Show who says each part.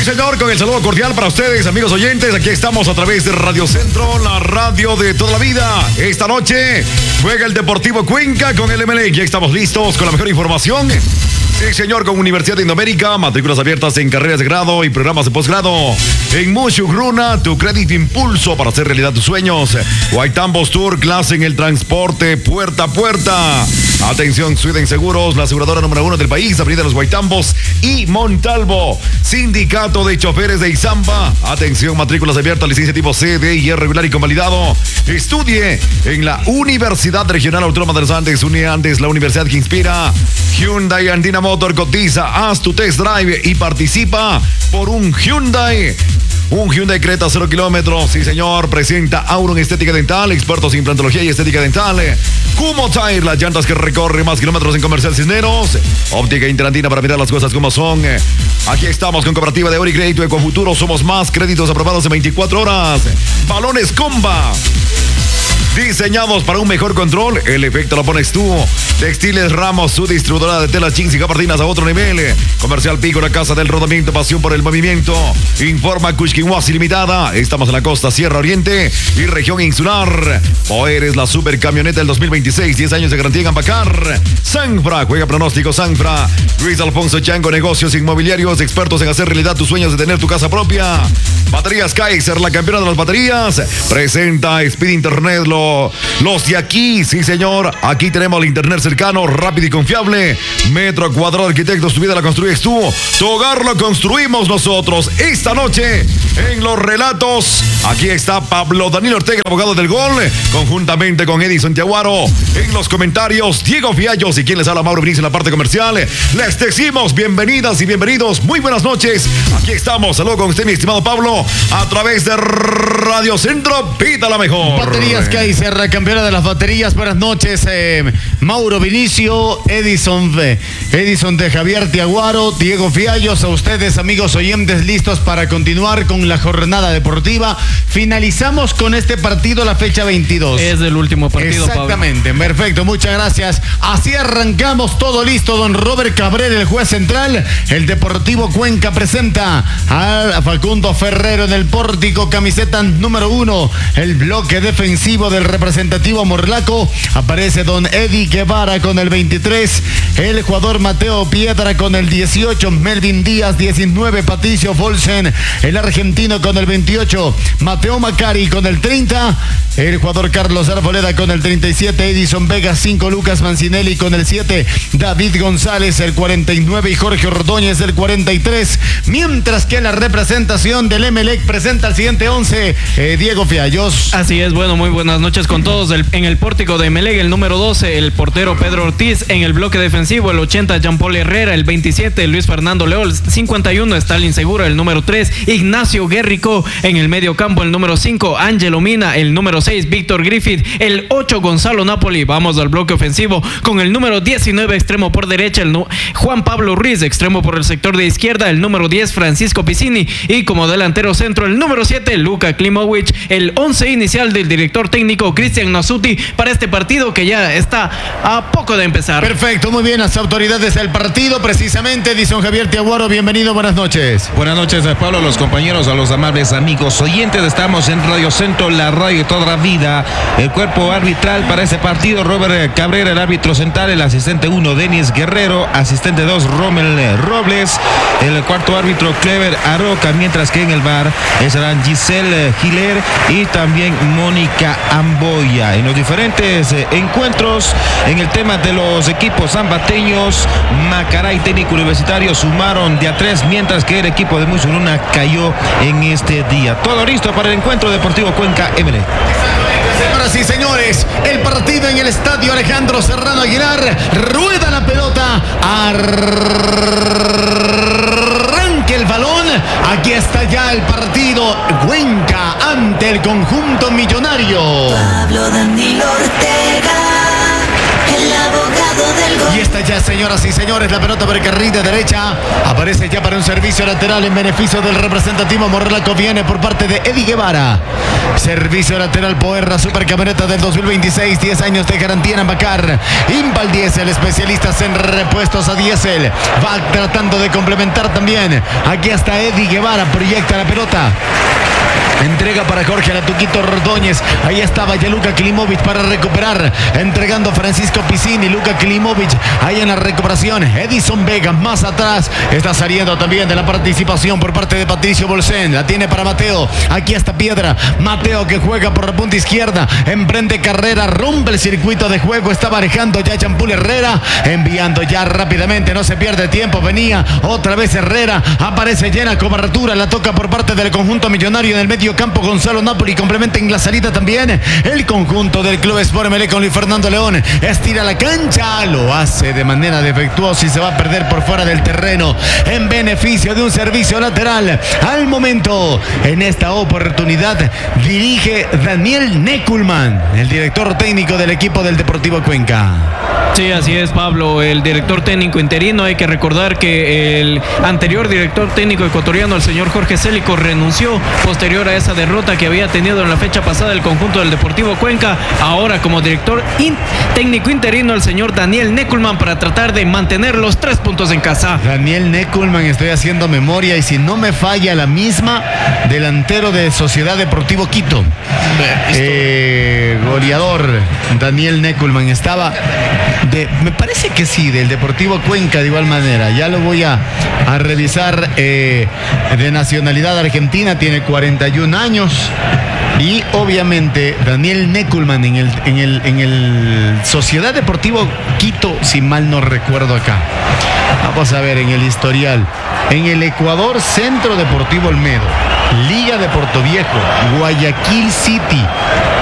Speaker 1: Sí, señor, con el saludo cordial para ustedes, amigos oyentes. Aquí estamos a través de Radio Centro, la radio de toda la vida. Esta noche juega el Deportivo Cuenca con el Emelec. Ya estamos listos con la mejor información. Sí, señor, con Universidad de Indoamérica, matrículas abiertas en carreras de grado y programas de posgrado. En Mushugruna, tu crédito impulso para hacer realidad tus sueños. Guaitambos Tour, clase en el transporte puerta a puerta. Atención, Sweden Seguros, la aseguradora número 1 del país, Avenida Los Guaitambos y Montalvo. Sindicato de Choferes de Izamba. Atención, matrículas abiertas, licencia tipo C, D y R regular y convalidado. Estudie en la Universidad Regional Autónoma de los Andes, UNIANDES, la universidad que inspira. Hyundai Andina Motor cotiza, haz tu test drive y participa por un Hyundai. Un Hyundai Creta 0 kilómetros, sí señor, presenta Auron Estética Dental, expertos en implantología y estética dental. Kumo Tire, las llantas que recorren más kilómetros en Comercial Cisneros. Óptica Interandina para mirar las cosas como son. Aquí estamos con Cooperativa de Oro y Crédito Ecofuturo, somos más, créditos aprobados en 24 horas. Balones Comba. Diseñados para un mejor control, el efecto lo pones tú. Textiles Ramos, su distribuidora de telas, jeans y gabardinas a otro nivel. Comercial Pico, la casa del rodamiento, pasión por el movimiento. Informa Cushkinhuasi Limitada. Estamos en la costa Sierra Oriente y región insular. Poer es la super camioneta del 2026, 10 años de garantía en Ampacar. Sanfra, juega pronóstico Sanfra. Luis Alfonso Chango, negocios inmobiliarios, expertos en hacer realidad tus sueños de tener tu casa propia. Baterías Kaiser, la campeona de las baterías. Presenta Speed Internet, los de aquí, sí señor. Aquí tenemos el internet cercano, rápido y confiable. Metro Cuadrado Arquitectos, tu vida la construyes tú, tu hogar lo construimos nosotros. Esta noche en los relatos, aquí está Pablo Daniel Ortega, el abogado del gol, conjuntamente con Edison Yaguaro. En los comentarios, Diego Fiallos y quien les habla, Mauro Vinicio, en la parte comercial. Les decimos bienvenidas y bienvenidos, muy buenas noches. Aquí estamos, saludo con usted, mi estimado Pablo, a través de Radio Centro, pita la mejor.
Speaker 2: Baterías Kaiser, campeona de las baterías. Buenas noches, Mauro Vinicio, Edison de Javier Tiaguaro, Diego Fiallos, a ustedes, amigos oyentes, listos para continuar con la jornada deportiva. Finalizamos con este partido la fecha 22.
Speaker 3: Es el último partido,
Speaker 2: exactamente, Pablo. Perfecto, muchas gracias. Así arrancamos, todo listo. Don Robert Cabrera, el juez central. El Deportivo Cuenca presenta a Facundo Ferrero en el pórtico, camiseta número 1. El bloque defensivo del representativo Morlaco. Aparece don Eddie Guevara con el 23. El jugador Mateo Piedra con el 18. Melvin Díaz 19. Patricio Folsen, el argentino, con el 28. Mateo Macari con el 30. El jugador Carlos Arboleda con el 37. Edison Vega 5. Lucas Mancinelli con el 7. David González el 49 y Jorge Ordóñez el 43. Mientras que la representación del Emelec presenta el siguiente 11. Diego Fiallos.
Speaker 3: Así es, bueno, muy buenas noches con todos. En el pórtico de Emelec, el número 12, el portero Pedro Ortiz. En el bloque defensivo, el 80, Jean-Paul Herrera. El 27, Luis Fernando Leol. 51, Stalin Segura. El número 3, Ignacio Guerrico. En el medio campo, el número 5, Ángelo Mina. El número 6, Víctor Griffith. El 8, Gonzalo Napoli. Vamos al bloque ofensivo con el número 19, extremo por derecha, Juan Pablo Ruiz, extremo por el sector de izquierda. El número 10, Francisco Piscini. Y como delantero centro, el número 7, Luka Klimowicz. El 11 inicial del director técnico Cristian Nasuti para este partido que ya está a poco de empezar.
Speaker 2: Perfecto, muy bien, las autoridades del partido, precisamente. Edison Javier Tiaguaro, bienvenido, buenas noches.
Speaker 4: Buenas noches, Pablo, a los compañeros, a los amables amigos oyentes. Estamos en Radio Centro, la radio de toda la vida. El cuerpo arbitral para este partido: Robert Cabrera, el árbitro central. El asistente 1, Denis Guerrero. Asistente 2, Rommel Robles. El cuarto árbitro, Clever Aroca. Mientras que en el VAR estarán Giselle Giler y también Mónica Amboya. En los diferentes encuentros, en el tema de los equipos zambateños, Macaray, técnico universitario, sumaron de a 3, mientras que el equipo de Mushugruna cayó en este día. Todo listo para el encuentro Deportivo Cuenca Emelec.
Speaker 2: Señoras y señores, el partido en el estadio Alejandro Serrano Aguilar. Rueda la pelota, arranque el balón. Aquí está ya el partido. Cuenca ante el conjunto millonario.
Speaker 5: Pablo Daniel Ortega, el abogado del gol.
Speaker 2: Y esta ya, señoras y señores, la pelota por el carril de derecha. Aparece ya para un servicio lateral en beneficio del representativo Morlaco. Viene por parte de Eddie Guevara. Servicio lateral Poerra, supercamioneta del 2026. 10 años de garantía en Ambacar. Impal Diesel, especialistas en repuestos a diésel. Va tratando de complementar también. Aquí está Eddie Guevara. Proyecta la pelota. Entrega para Jorge Latuquito Ordóñez. Ahí estaba ya Luka Klimovic para recuperar. Entregando Francisco Piscini. Luka Klimovic ahí en la recuperación. Edison Vega más atrás. Está saliendo también de la participación por parte de Patricio Bolsén. La tiene para Mateo. Aquí está Piedra. Mateo que juega por la punta izquierda. Emprende carrera. Rompe el circuito de juego. Está barajando ya Champul Herrera. Enviando ya rápidamente. No se pierde tiempo. Venía otra vez Herrera. Aparece llena cobertura. La toca por parte del conjunto millonario en el medio campo. Gonzalo Napoli complementa en la salida también el conjunto del Club Sport Emelec con Luis Fernando León. Estira la cancha, lo hace de manera defectuosa y se va a perder por fuera del terreno en beneficio de un servicio lateral. Al momento, en esta oportunidad, dirige Daniel Neculman, el director técnico del equipo del Deportivo Cuenca.
Speaker 3: Sí, así es, Pablo, el director técnico interino. Hay que recordar que el anterior director técnico ecuatoriano, el señor Jorge Célico, renunció posterior a esa derrota que había tenido en la fecha pasada el conjunto del Deportivo Cuenca. Ahora como director técnico interino el señor Daniel Neculman para tratar de mantener los 3 puntos en casa.
Speaker 2: Daniel Neculman, estoy haciendo memoria y si no me falla la misma, delantero de Sociedad Deportivo Quito. Goleador Daniel Neculman estaba me parece que sí, del Deportivo Cuenca de igual manera. Ya lo voy a revisar. De nacionalidad argentina, tiene 41 años. Y obviamente Daniel Neculman en el Sociedad Deportivo Quito, si mal no recuerdo acá. Vamos a ver en el historial. En el Ecuador, Centro Deportivo Olmedo, Liga de Portoviejo, Guayaquil City,